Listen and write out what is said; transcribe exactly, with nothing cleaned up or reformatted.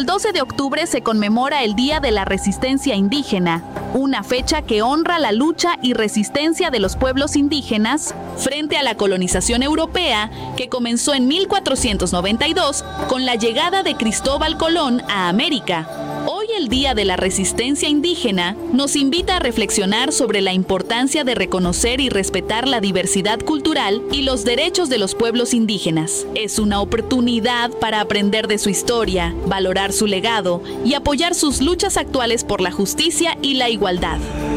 doce de octubre se conmemora el Día de la Resistencia Indígena, una fecha que honra la lucha y resistencia de los pueblos indígenas frente a la colonización europea que comenzó en mil cuatrocientos noventa y dos con la llegada de Cristóbal Colón a América. Hoy el Día de la Resistencia Indígena nos invita a reflexionar sobre la importancia de reconocer y respetar la diversidad cultural y los derechos de los pueblos indígenas. Es una oportunidad para aprender de su historia, valorar su legado y apoyar sus luchas actuales por la justicia y la igualdad.